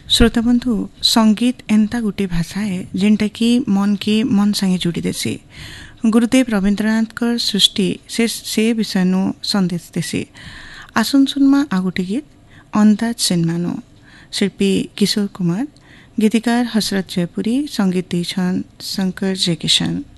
श्रोता बंधु संगीत एंता गोटे भाषा है जेनटा कि मन के मन संगे जोड़ी देसी। गुरुदेव रवींद्रनाथ सृष्टि से विषय नु संदेश देसी। आसुन सुनमा आ गोटे गीत अंदाज सिनेमानो शिल्पी किशोर कुमार, गीतिकार हसरत जयपुरी, संगीत देछन शंकर जयकिशन।